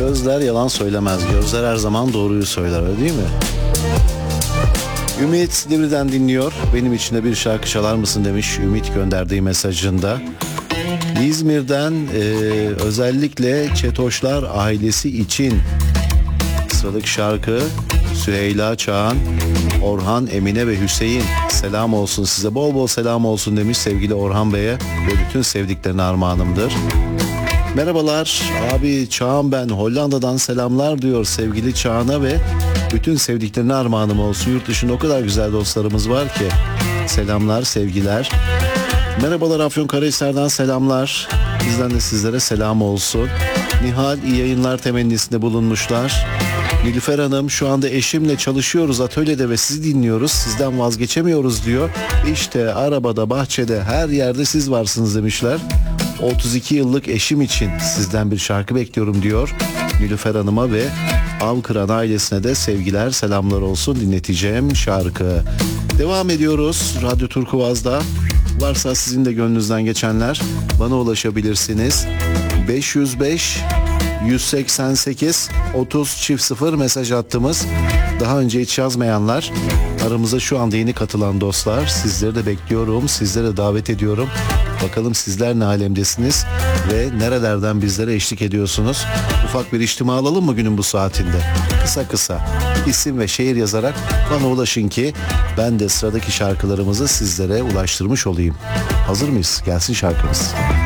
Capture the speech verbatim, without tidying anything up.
Gözler yalan söylemez. Gözler her zaman doğruyu söyler, öyle değil mi? Ümit Silivri'den dinliyor. Benim için de bir şarkı çalar mısın demiş Ümit gönderdiği mesajında. İzmir'den e, özellikle Çetoşlar ailesi için sıradaki şarkı Süheyla Çağan, Orhan, Emine ve Hüseyin. Selam olsun size, bol bol selam olsun demiş sevgili Orhan Bey'e ve bütün sevdiklerine armağanımdır. Merhabalar abi, Çağan ben, Hollanda'dan selamlar diyor sevgili Çağan'a ve bütün sevdiklerine armağanım olsun. Yurt dışında o kadar güzel dostlarımız var ki. Selamlar, sevgiler. Merhabalar Afyonkarahisar'dan selamlar. Bizden de sizlere selam olsun. Nihal iyi yayınlar temennisinde bulunmuşlar. Nilüfer Hanım, şu anda eşimle çalışıyoruz atölyede ve sizi dinliyoruz. Sizden vazgeçemiyoruz diyor. İşte arabada, bahçede, her yerde siz varsınız demişler. otuz iki yıllık eşim için sizden bir şarkı bekliyorum diyor Nilüfer Hanım'a ve Avkıran ailesine de sevgiler, selamlar olsun, dinleteceğim şarkı. Devam ediyoruz Radyo Turkuaz'da. Varsa sizin de gönlünüzden geçenler bana ulaşabilirsiniz. beş yüz beş yüz seksen sekiz otuz çift sıfır mesaj attığımız, daha önce hiç yazmayanlar, aramıza şu anda yeni katılan dostlar, sizleri de bekliyorum, sizleri de davet ediyorum. Bakalım sizler ne alemdesiniz ve nerelerden bizlere eşlik ediyorsunuz? Ufak bir içtima alalım mı günün bu saatinde? Kısa kısa isim ve şehir yazarak bana ulaşın ki ben de sıradaki şarkılarımızı sizlere ulaştırmış olayım. Hazır mıyız? Gelsin şarkımız.